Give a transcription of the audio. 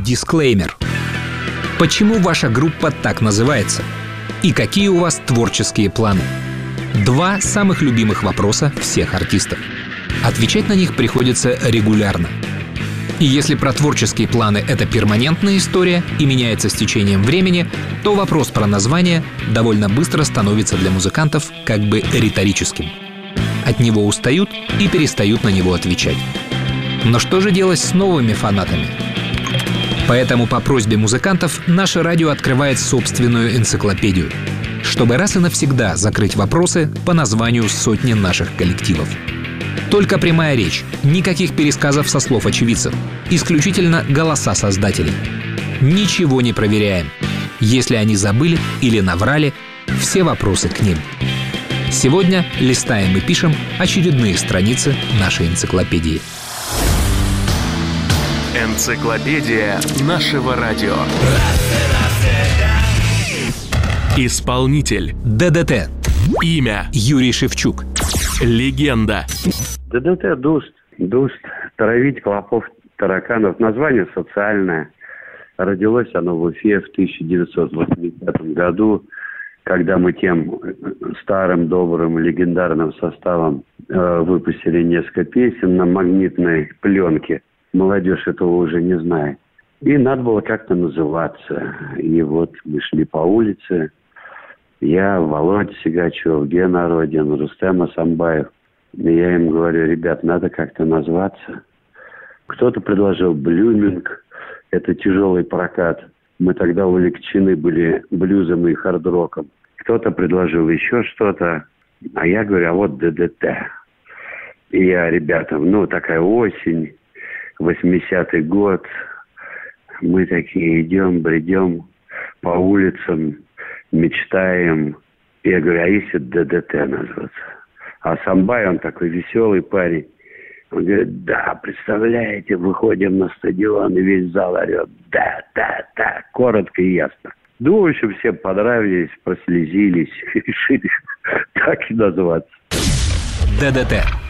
Дисклеймер. Почему ваша группа так называется? И какие у вас творческие планы? 2 самых любимых вопроса всех артистов. Отвечать на них приходится регулярно. И если про творческие планы это перманентная история и меняется с течением времени, то вопрос про название довольно быстро становится для музыкантов как бы риторическим. От него устают и перестают на него отвечать. Но что же делать с новыми фанатами? Поэтому по просьбе музыкантов наше радио открывает собственную энциклопедию, чтобы раз и навсегда закрыть вопросы по названию сотни наших коллективов. Только прямая речь, никаких пересказов со слов очевидцев, исключительно голоса создателей. Ничего не проверяем. Если они забыли или наврали, все вопросы к ним. Сегодня листаем и пишем очередные страницы нашей энциклопедии. Энциклопедия нашего радио. Исполнитель ДДТ. Имя Юрий Шевчук. Легенда. ДДТ Дуст, травить клопов, тараканов. Название социальное. Родилось оно в Уфе в 1980 году, когда мы тем старым, добрым, легендарным составом выпустили несколько песен на магнитной пленке. Молодежь этого уже не знает. И надо было как-то называться. И вот мы шли по улице. Я, Володя Сигачев, Гена Родин, Рустем Асамбаев. И я им говорю: ребят, надо как-то назваться. Кто-то предложил «Блюминг». Это тяжелый прокат. Мы тогда увлечены были блюзом и хард-роком. Кто-то предложил еще что-то. А я говорю: а вот ДДТ. И я ребятам, такая осень, 80-й год. Мы такие идем, бредем по улицам, мечтаем. И я говорю: а если ДДТ назваться? А Самбай, он такой веселый парень. Он говорит: да, представляете, выходим на стадион, и весь зал орет: да, коротко и ясно. В общем, все понравились, прослезились, решили так и назваться. ДДТ.